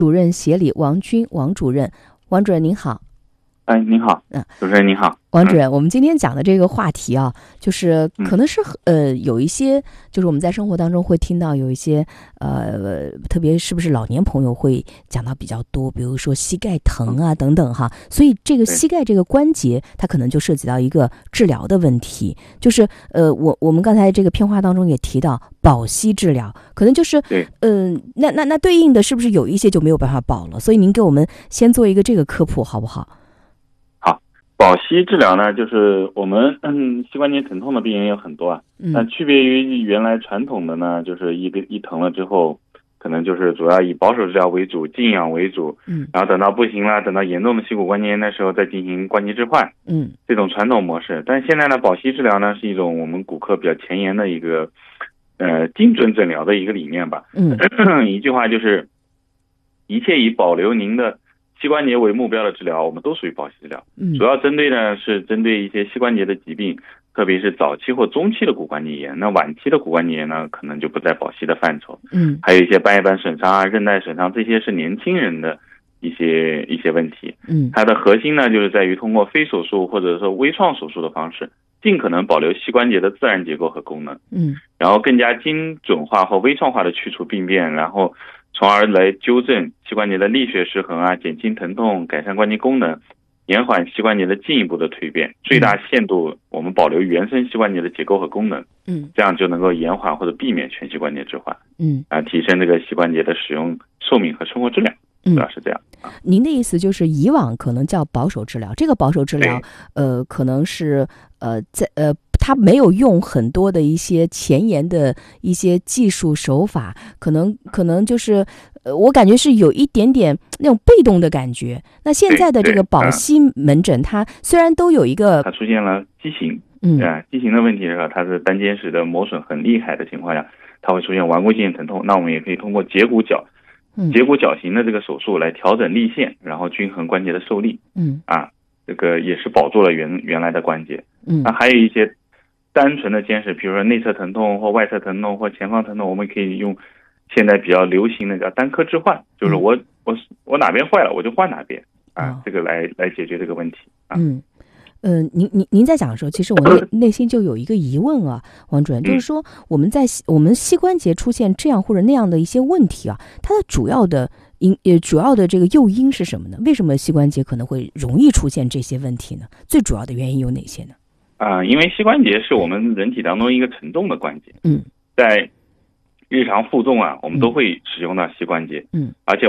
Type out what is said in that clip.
主任协理王军，王主任，王主任您好。 您好，主持人您好， 王主任，我们今天讲的这个话题啊，就是可能是有一些，就是我们在生活当中会听到有一些特别是不是老年朋友会讲到比较多，比如说膝盖疼啊等等哈，所以这个膝盖这个关节，它可能就涉及到一个治疗的问题，就是我们刚才这个片花当中也提到保膝治疗，可能就是那对应的是不是有一些就没有办法保了？所以您给我们先做一个这个科普好不好？ 保膝治疗呢，就是我们膝关节疼痛的病人有很多啊，但区别于原来传统的呢，就是一疼了之后，可能就是主要以保守治疗为主，静养为主，然后等到不行了，等到严重的膝骨关节炎的时候再进行关节置换，这种传统模式。但现在呢，保膝治疗呢是一种我们骨科比较前沿的一个精准诊疗的一个理念吧。一句话就是，一切以保留您的膝关节为目标的治疗，我们都属于保膝治疗。主要针对呢是针对一些膝关节的疾病，特别是早期或中期的骨关节炎。那晚期的骨关节炎呢，可能就不在保膝的范畴。还有一些半月板损伤啊、韧带损伤，这些是年轻人的一些问题。它的核心呢，就是在于通过非手术或者说微创手术的方式，尽可能保留膝关节的自然结构和功能。然后更加精准化或微创化的去除病变，然后从而来纠正膝关节的力学失衡啊，减轻疼痛，改善关节功能，延缓膝关节的进一步的蜕变，最大限度我们保留原生膝关节的结构和功能。这样就能够延缓或者避免全膝关节置换。提升这个膝关节的使用寿命和生活质量。主要是这样。 您的意思就是以往可能叫保守治疗，这个保守治疗可能是它没有用很多的一些前沿的一些技术手法，可能就是我感觉是有一点点那种被动的感觉。那现在的这个保膝门诊，它虽然都有一个它出现了畸形，畸形的问题的时候，它是单间石的磨损很厉害的情况下，它会出现顽固性疼痛。那我们也可以通过截骨矫形的这个手术来调整力线，然后均衡关节的受力。这个也是保住了原来的关节。那还有一些单纯的间石，比如说内侧疼痛或外侧疼痛或前方疼痛，我们可以用现在比较流行的叫单科置换，就是我哪边坏了我就换哪边这个来解决这个问题。 您在讲的时候，其实我内心就有一个疑问啊，王主任，就是说我们膝关节出现这样或者那样的一些问题啊，它的主要的这个诱因是什么呢？为什么膝关节可能会容易出现这些问题呢？最主要的原因有哪些呢？ 因为膝关节是我们人体当中一个承重的关节。在日常负重我们都会使用到膝关节。而且